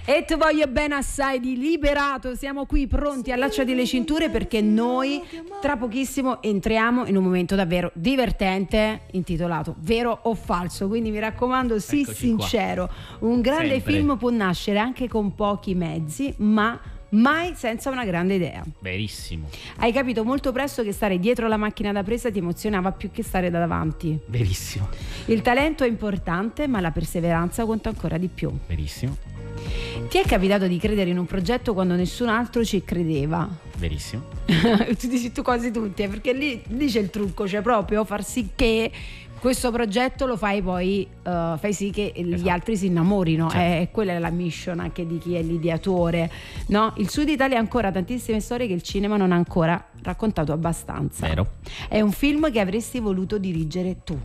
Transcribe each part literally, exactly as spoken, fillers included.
E ti voglio bene assai di Liberato. Siamo qui pronti, allacciati le cinture, perché noi tra pochissimo entriamo in un momento davvero divertente intitolato Vero o Falso. Quindi mi raccomando, sii Eccoci sincero. qua. Un grande Sempre. film può nascere anche con pochi mezzi, ma mai senza una grande idea. Verissimo. Hai capito molto presto che stare dietro la macchina da presa ti emozionava più che stare da davanti. Verissimo. Il talento è importante, ma la perseveranza conta ancora di più. Verissimo. Ti è capitato di credere in un progetto quando nessun altro ci credeva? Verissimo. Tu dici tu quasi tutti, eh, perché lì, lì c'è il trucco, cioè proprio far sì che questo progetto lo fai poi, uh, fai sì che gli Esatto. altri si innamorino. Certo. Eh, quella è la mission anche di chi è l'ideatore, no? Il Sud Italia ha ancora tantissime storie che il cinema non ha ancora raccontato abbastanza. Vero. È un film che avresti voluto dirigere tu.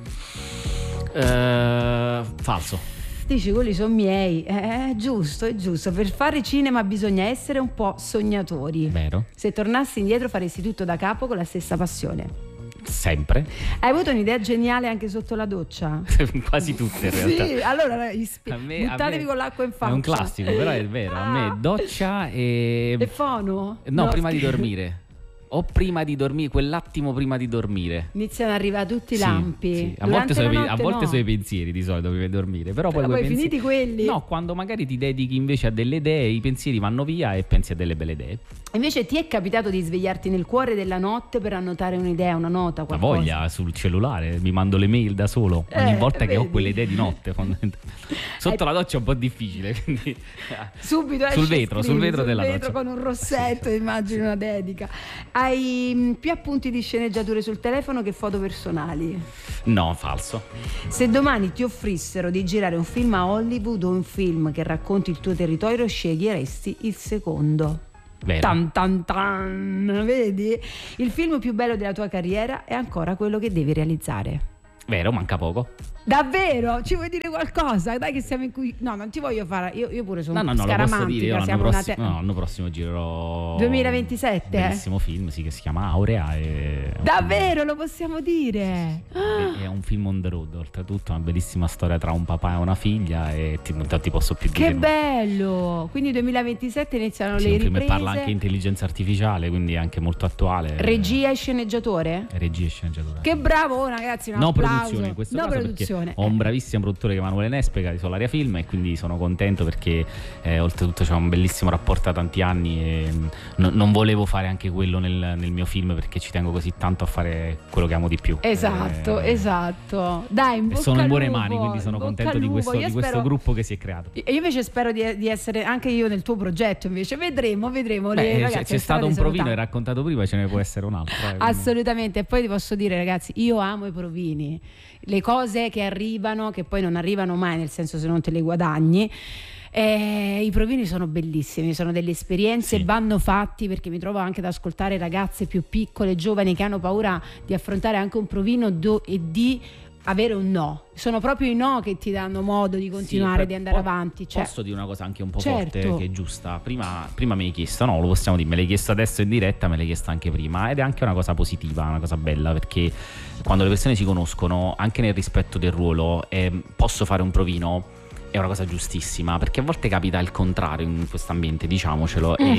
Eh, falso. Dici, quelli sono miei. Eh, è giusto, è giusto. Per fare cinema bisogna essere un po' sognatori. Vero. Se tornassi indietro faresti tutto da capo con la stessa passione. Sempre. Hai avuto un'idea geniale anche sotto la doccia? Quasi tutte in realtà. Sì, allora ispe- A me- a buttatevi me- con l'acqua in faccia. È un classico, però è vero. A me Ah. doccia e... E fono? No, prima di scher- dormire. O prima di dormire, quell'attimo prima di dormire. Iniziano ad arrivare tutti i Sì, lampi. sì. A Durante volte, sono, i la pe- a notte volte no. sono i pensieri di solito prima di dormire. Però poi, Però quei poi pensieri- finiti quelli. No, quando magari ti dedichi invece a delle idee, i pensieri vanno via e pensi a delle belle idee. Invece ti è capitato di svegliarti nel cuore della notte per annotare un'idea, una nota, La qualcosa? voglia sul cellulare, mi mando le mail da solo ogni Eh, volta che ho vedi? quelle idee di notte. fondamentalmente. Sotto la doccia è un po' difficile, quindi Subito sul esce vetro, scritto, sul vetro della vetro doccia. con un rossetto, immagino una dedica. Hai mh, più appunti di sceneggiature sul telefono che foto personali. No, falso. Se domani ti offrissero di girare un film a Hollywood o un film che racconti il tuo territorio, sceglieresti il secondo. Vero. Tan tan tan, vedi? Il film più bello della tua carriera è ancora quello che devi realizzare. Vero, manca poco. Davvero? Ci vuoi dire qualcosa? Dai che siamo in cui... No, non ti voglio fare... Io, io pure sono No, no, no, lo posso scaramantica. dire. Io l'anno siamo una prossimo, te- no, l'anno prossimo girerò duemilaventisette, un eh? bellissimo film, sì, che si chiama Aurea. E... Davvero? Lo possiamo dire? È un film on the road, oltretutto, una bellissima storia tra un papà e una figlia e ti, non ti posso più dire. Che no. bello! Quindi duemilaventisette iniziano Sì, le è un film che riprese. parla anche di intelligenza artificiale, quindi è anche molto attuale. Regia e sceneggiatore? Regia e sceneggiatura. Che bravo, oh, ragazzi, un No applauso. produzione in questo no caso produzione. perché ho un bravissimo produttore che è Emanuele Nespega di Solaria Film e quindi sono contento perché eh, oltretutto c'è un bellissimo rapporto da tanti anni e mh, no- non volevo fare anche quello nel, nel mio film perché ci tengo così tanto a fare quello che amo di più. Esatto, Eh, esatto. Dai, in e bocca sono in al buone lupo, mani, quindi sono in bocca contento al di questo, lupo. Io di questo spero- gruppo che si è creato. E io invece spero di, di essere anche io nel tuo progetto, invece vedremo, vedremo. Beh, le, c'è- ragazzi, c'è le stato un strade provino, sono hai tante. raccontato prima, ce ne può essere un altro. eh, quindi- Assolutamente, e poi ti posso dire, ragazzi, io amo i provini, le cose che arrivano, che poi non arrivano mai, nel senso se non te le guadagni. Eh, i provini sono bellissimi, sono delle esperienze, Sì. vanno fatti, perché mi trovo anche ad ascoltare ragazze più piccole, giovani, che hanno paura di affrontare anche un provino do- e di avere un no. Sono proprio i no che ti danno modo di continuare, Sì, di andare po- avanti. Cioè, Posso dire una cosa anche un po' Certo. forte che è giusta. Prima, prima mi hai chiesto, no, lo possiamo dire, me l'hai chiesto adesso in diretta, me l'hai chiesto anche prima. Ed è anche una cosa positiva, una cosa bella, perché quando le persone si conoscono, anche nel rispetto del ruolo, eh, posso fare un provino. È una cosa giustissima, perché a volte capita il contrario in questo ambiente, diciamocelo, e,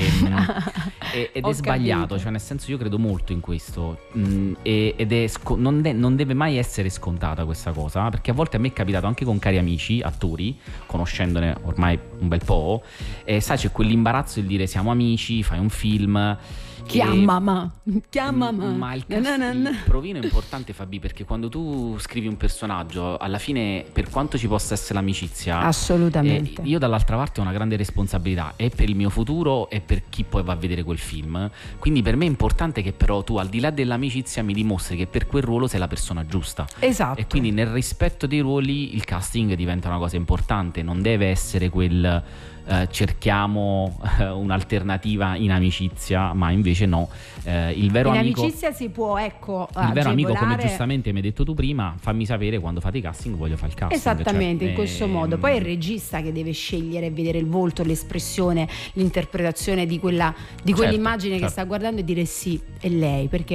e- ed Ho è sbagliato, capito. cioè nel senso io credo molto in questo, mh, e- ed è sco- non, de- non deve mai essere scontata questa cosa, perché a volte a me è capitato anche con cari amici, attori, conoscendone ormai un bel po', e sai c'è quell'imbarazzo di dire siamo amici, fai un film. chiama ma, chiama ma. Ma il, Na, na, na, cast- na. il provino è importante, Fabi, perché quando tu scrivi un personaggio, alla fine, per quanto ci possa essere l'amicizia, Assolutamente. eh, io dall'altra parte ho una grande responsabilità, e per il mio futuro e per chi poi va a vedere quel film. Quindi per me è importante che però tu, al di là dell'amicizia, mi dimostri che per quel ruolo sei la persona giusta. Esatto. E quindi nel rispetto dei ruoli il casting diventa una cosa importante, non deve essere quel eh, cerchiamo eh, un'alternativa in amicizia, ma invece no, eh, il vero in amico amicizia si può, ecco, il vero amico, come agevolare- giustamente mi hai detto tu prima, fammi sapere quando fate i casting, voglio fare il casting. Esattamente, cioè, in questo eh, modo. Poi è il regista che deve scegliere e vedere il volto, l'espressione, l'interpretazione di quella di Certo, quell'immagine che certo. sta guardando e dire sì, è lei, perché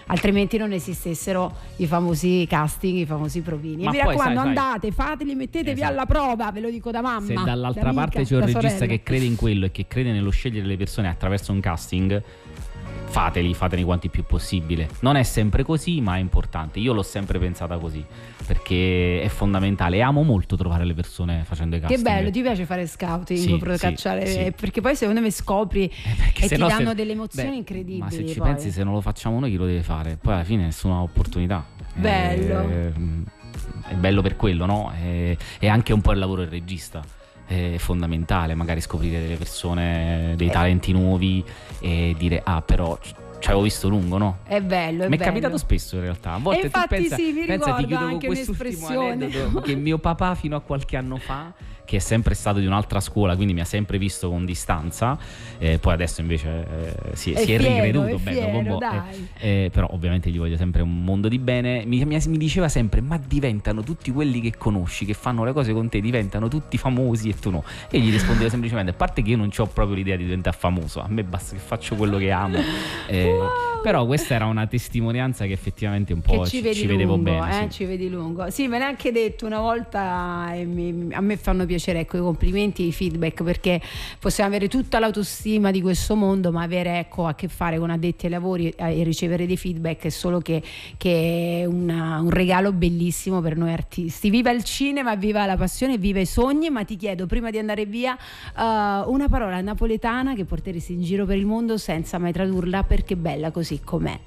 altrimenti non esistessero i famosi casting, i famosi provini. Ma e mi poi, raccomando, sai, sai, andate, fateli, mettetevi esatto. alla prova, ve lo dico da mamma. Se dall'altra da amica, parte c'è un da regista sorella. che crede in quello e che crede nello scegliere le persone attraverso un casting, fateli, fateli quanti più possibile. Non è sempre così, ma è importante. Io l'ho sempre pensata così, perché è fondamentale. Amo molto trovare le persone facendo i casting. Che bello, ti piace fare scouting, Sì, per sì, cacciare, sì. perché poi secondo me scopri Eh, e se ti no, danno se- delle emozioni beh, incredibili. Ma se ci poi. pensi, se non lo facciamo noi, chi lo deve fare? Poi alla fine nessuna opportunità. Bello. Eh, è bello per quello, no? È, è anche un po' il lavoro del regista. È fondamentale magari scoprire delle persone, dei Eh. talenti nuovi e dire ah però c- ci avevo visto lungo, no? È bello, è Mi è bello. capitato spesso in realtà. A volte E infatti tu pensa, sì, mi pensa, ti ricordo chiudo con anche quest'ultimo un'espressione. aneddoto, che mio papà fino a qualche anno fa, che è sempre stato di un'altra scuola, quindi mi ha sempre visto con distanza, eh, poi adesso invece eh, si, È si è fiero, ricreduto, è beh, dopo un fiero, po', dai. eh, eh, però ovviamente gli voglio sempre un mondo di bene. Mi, mi- mi diceva sempre ma diventano tutti quelli che conosci, che fanno le cose con te, diventano tutti famosi e tu no. E gli rispondevo semplicemente, a parte che io non ho proprio l'idea di diventare famoso, a me basta che faccio quello che amo. Eh, Wow. Però questa era una testimonianza che effettivamente un po' Che ci, ci vedi ci vedevo lungo, bene. eh? Sì. Ci vedi lungo. Sì, me l'ha anche detto una volta e mi- a me fanno piacere, ecco, i complimenti e i feedback, perché possiamo avere tutta l'autostima di questo mondo, ma avere, ecco, a che fare con addetti ai lavori e ricevere dei feedback è solo che, che è una- un regalo bellissimo per noi artisti. Viva il cinema, viva la passione, viva i sogni. Ma ti chiedo, prima di andare via, uh, una parola napoletana che porteresti in giro per il mondo senza mai tradurla, perché è bella così com'è.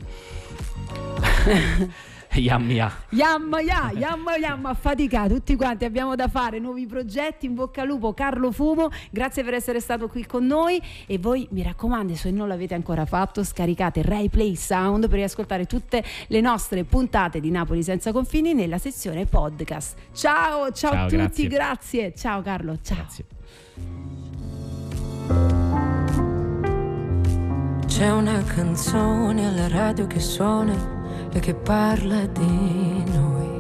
Yammi ya. Yamma ya, yamma yamma, affatica, tutti quanti abbiamo da fare, nuovi progetti, in bocca al lupo Carlo Fumo, grazie per essere stato qui con noi e voi mi raccomando, se non l'avete ancora fatto, scaricate Rai Play Sound per riascoltare tutte le nostre puntate di Napoli Senza Confini nella sezione podcast. Ciao, ciao, Ciao, a tutti, grazie. grazie, ciao Carlo, ciao. Grazie. C'è una canzone alla radio che suona e che parla di noi.